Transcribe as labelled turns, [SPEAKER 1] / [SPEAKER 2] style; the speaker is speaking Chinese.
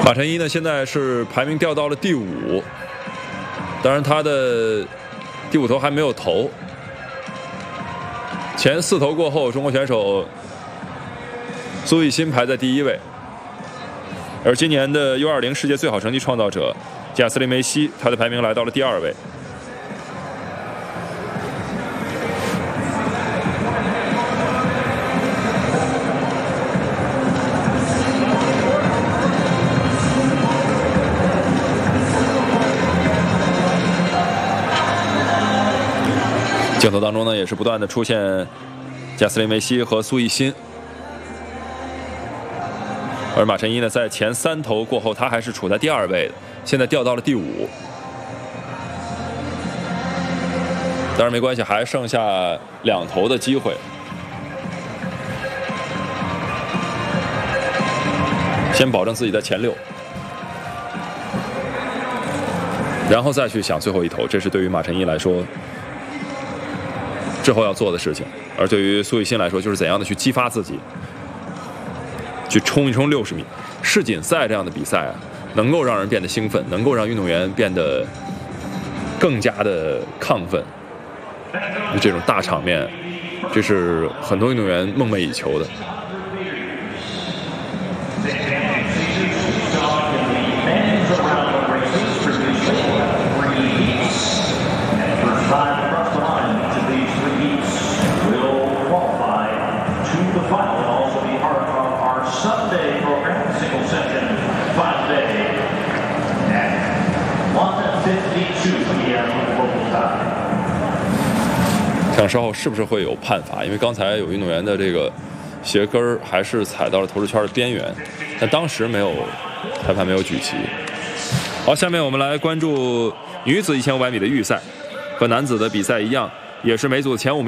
[SPEAKER 1] 马晨一呢，现在是排名掉到了第5，当然他的第5投还没有投。前4投过后，中国选手苏翊欣排在第1位，而今年的 U20 世界最好成绩创造者贾斯林梅西，他的排名来到了第2位。镜头当中呢，也是不断的出现贾斯林梅西和苏翊欣，而马晨一呢，在前3投过后，他还是处在第2位的，现在掉到了第5。当然没关系，还剩下2投的机会，先保证自己在前6，然后再去想最后1投，这是对于马晨一来说之后要做的事情。而对于苏翊欣来说，就是怎样的去激发自己，去冲一冲60米。世锦赛这样的比赛啊，能够让人变得兴奋，能够让运动员变得更加的亢奋。这种大场面，这是很多运动员梦寐以求的。看稍后是不是会有判罚，因为刚才有运动员的这个鞋跟还是踩到了投掷圈的边缘，但当时裁判没有举旗。好，下面我们来关注女子1500米的预赛，和男子的比赛一样，也是每组前5名。